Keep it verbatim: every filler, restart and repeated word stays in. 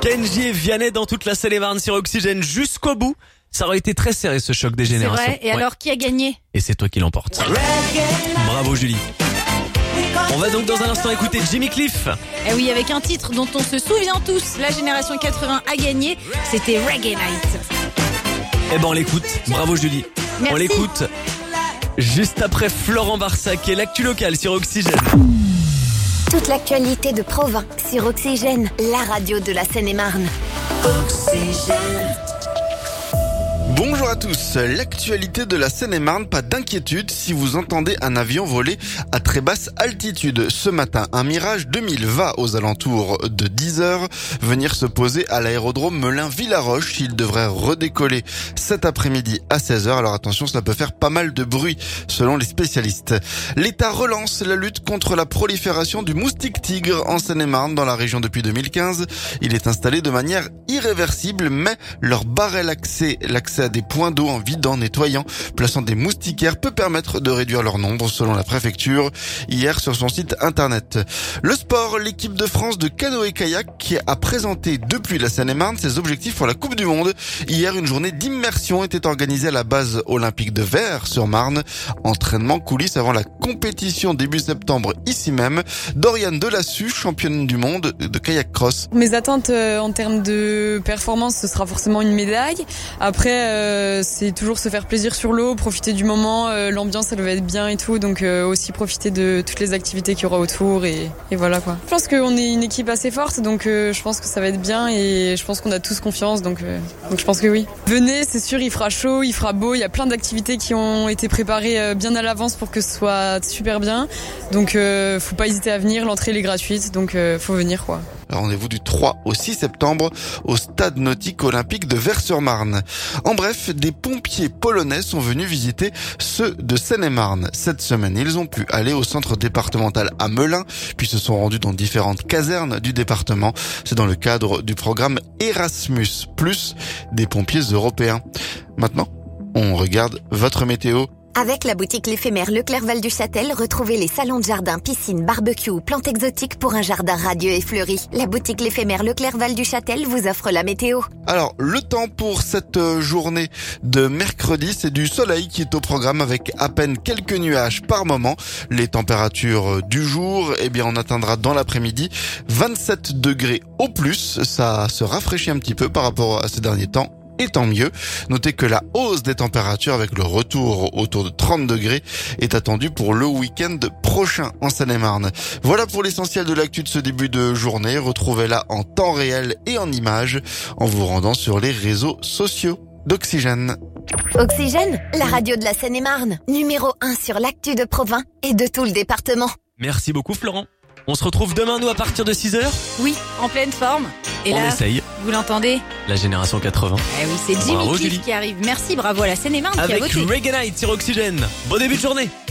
Kenji et Vianney dans toute la Seine-et-Marne sur Oxygène jusqu'au bout. Ça aurait été très serré ce choc des générations. C'est vrai. Et ouais. Alors, qui a gagné? Et c'est toi qui l'emporte. Bravo Julie. On va donc dans un instant écouter Jimmy Cliff. Eh oui, avec un titre dont on se souvient tous. La génération quatre-vingts a gagné. C'était Reggae Night. Eh ben on l'écoute. Bravo Julie. Merci. On l'écoute juste après Florent Barsac et l'actu locale sur Oxygène. Toute l'actualité de Provins sur Oxygène, la radio de la Seine-et-Marne. Oxygène. Bonjour à tous, l'actualité de la Seine-et-Marne, pas d'inquiétude si vous entendez un avion voler à très basse altitude. Ce matin, un Mirage deux mille va aux alentours de dix heures venir se poser à l'aérodrome Melun-Villaroche. Il devrait redécoller cet après-midi à seize heures. Alors attention, cela peut faire pas mal de bruit selon les spécialistes. L'État relance la lutte contre la prolifération du moustique tigre en Seine-et-Marne dans la région depuis deux mille quinze. Il est installé de manière irréversible, mais leur barrer l'accès, l'accès à des points d'eau en vidant, nettoyant, plaçant des moustiquaires peut permettre de réduire leur nombre selon la préfecture hier sur son site internet. Le sport, l'équipe de France de canoë-kayak qui a présenté depuis la Seine-et-Marne ses objectifs pour la Coupe du Monde. Hier, une journée d'immersion était organisée à la base olympique de Vers-sur-Marne. Entraînement coulisses avant la compétition début septembre ici même. Doriane Delassus, championne du monde de kayak cross. Mes attentes euh, en termes de performance, ce sera forcément une médaille. Après, euh, c'est toujours se faire plaisir sur l'eau, profiter du moment, euh, l'ambiance elle va être bien et tout, donc euh, aussi profiter de toutes les activités qu'il y aura autour et, et voilà quoi. Je pense qu'on est une équipe assez forte, donc euh, je pense que ça va être bien et je pense qu'on a tous confiance, donc, euh, donc je pense que oui. Venez, c'est sûr, il fera chaud, il fera beau, il y a plein d'activités qui ont été préparées euh, bien à l'avance pour que ce soit super bien, donc euh, faut pas hésiter à venir, l'entrée elle est gratuite, donc euh, faut venir quoi. Rendez-vous du trois au six septembre au stade nautique olympique de Vers-sur-Marne. En bref, des pompiers polonais sont venus visiter ceux de Seine-et-Marne. Cette semaine, ils ont pu aller au centre départemental à Melun, puis se sont rendus dans différentes casernes du département. C'est dans le cadre du programme Erasmus plus des pompiers européens. Maintenant, on regarde votre météo. Avec la boutique L'Éphémère Leclerc-Val du Châtel, retrouvez les salons de jardin, piscine, barbecue ou plantes exotiques pour un jardin radieux et fleuri. La boutique L'Éphémère Leclerc-Val du Châtel vous offre la météo. Alors, le temps pour cette journée de mercredi, c'est du soleil qui est au programme avec à peine quelques nuages par moment. Les températures du jour, eh bien, on atteindra dans l'après-midi vingt-sept degrés au plus. Ça se rafraîchit un petit peu par rapport à ces derniers temps. Et tant mieux. Notez que la hausse des températures avec le retour autour de trente degrés est attendue pour le week-end prochain en Seine-et-Marne. Voilà pour l'essentiel de l'actu de ce début de journée. Retrouvez-la en temps réel et en images en vous rendant sur les réseaux sociaux d'Oxygène. Oxygène, la radio de la Seine-et-Marne. Numéro un sur l'actu de Provins et de tout le département. Merci beaucoup Florent. On se retrouve demain nous à partir de six heures. Oui, en pleine forme. Et on là, essaye. Vous l'entendez? La génération quatre-vingts. Eh oui, c'est Jimmy Bravo, Cliff Julie. qui arrive. Merci, bravo à la Seine-et-Marne qui a Avec voté. Reggae Night sur Oxygène. Bon début de journée.